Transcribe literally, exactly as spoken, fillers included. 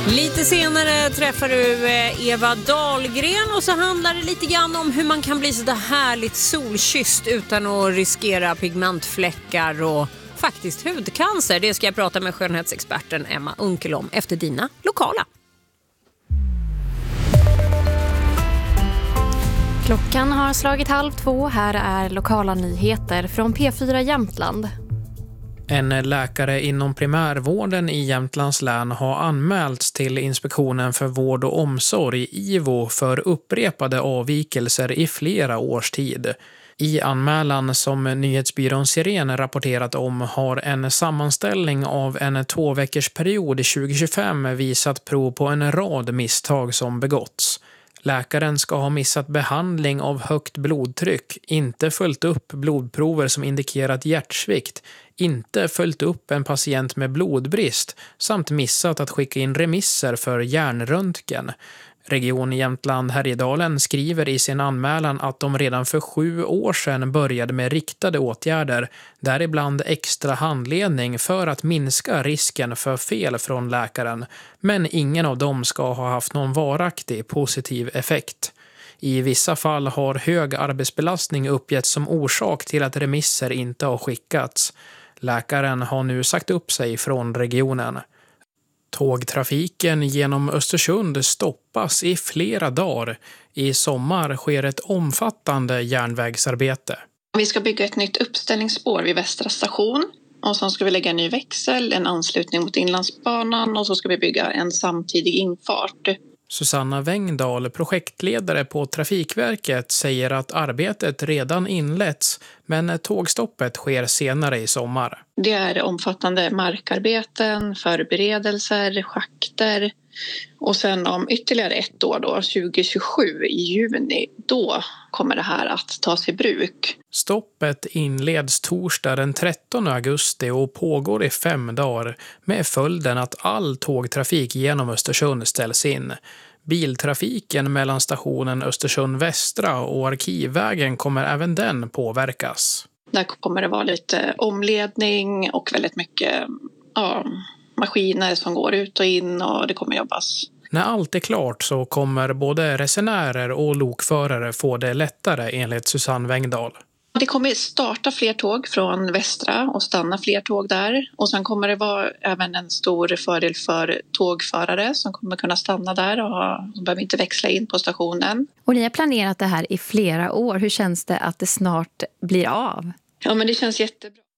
Lite senare träffar du Eva Dahlgren och så handlar det lite grann om hur man kan bli så där härligt solkysst utan att riskera pigmentfläckar och faktiskt hudcancer. Det ska jag prata med skönhetsexperten Emma Unkel om efter dina lokala. Klockan har slagit halv två. Här är lokala nyheter från P fyra Jämtland. En läkare inom primärvården i Jämtlands län har anmälts till Inspektionen för vård och omsorg, I V O, för upprepade avvikelser i flera års tid. I anmälan som nyhetsbyrån Siren rapporterat om har en sammanställning av en tvåveckorsperiod tjugohundratjugofem visat prov på en rad misstag som begåtts. Läkaren ska ha missat behandling av högt blodtryck, inte följt upp blodprover som indikerat hjärtsvikt, inte följt upp en patient med blodbrist samt missat att skicka in remisser för hjärnröntgen. Region Jämtland Härjedalen skriver i sin anmälan att de redan för sju år sedan började med riktade åtgärder, däribland extra handledning för att minska risken för fel från läkaren, men ingen av dem ska ha haft någon varaktig positiv effekt. I vissa fall har hög arbetsbelastning uppgetts som orsak till att remisser inte har skickats. Läkaren har nu sagt upp sig från regionen. Tågtrafiken genom Östersund stoppas i flera dagar. I sommar sker ett omfattande järnvägsarbete. Vi ska bygga ett nytt uppställningsspår vid Västra station. Och så ska vi lägga en ny växel, en anslutning mot Inlandsbanan och så ska vi bygga en samtidig infart. Susanna Wengdahl, projektledare på Trafikverket, säger att arbetet redan inletts, men tågstoppet sker senare i sommar. Det är omfattande markarbeten, förberedelser, schakter och sen om ytterligare ett år då, tjugohundratjugosju i juni, då kommer det här att tas i bruk. Stoppet inleds torsdag den trettonde augusti och pågår i fem dagar med följden att all tågtrafik genom Östersund ställs in. Biltrafiken mellan stationen Östersund Västra och Arkivvägen kommer även den påverkas. Där kommer det vara lite omledning och väldigt mycket ja, maskiner som går ut och in och det kommer jobbas. När allt är klart så kommer både resenärer och lokförare få det lättare enligt Susanne Wengdahl. Det kommer starta fler tåg från Västra och stanna fler tåg där. Och sen kommer det vara även en stor fördel för tågförare som kommer kunna stanna där och ha, de behöver inte växla in på stationen. Och ni har planerat det här i flera år. Hur känns det att det snart blir av? Ja, men det känns jättebra.